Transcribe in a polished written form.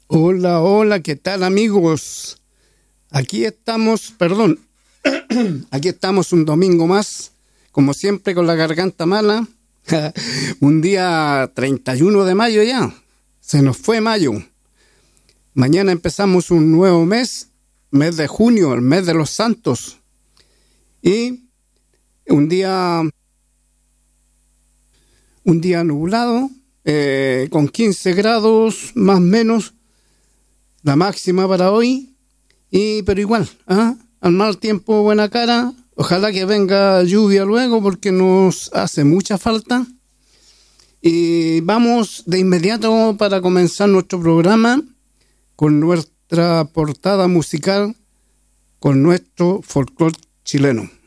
Hola, hola, ¿qué tal amigos? Aquí estamos un domingo más, como siempre con la garganta mala. Un día 31 de mayo ya, se nos fue mayo. Mañana empezamos un nuevo mes de junio, el mes de los santos. Y un día nublado, con 15 grados más o menos, la máxima para hoy, pero igual, al mal tiempo buena cara. Ojalá que venga lluvia luego porque nos hace mucha falta. Y vamos de inmediato para comenzar nuestro programa con nuestra portada musical, con nuestro folclore chileno.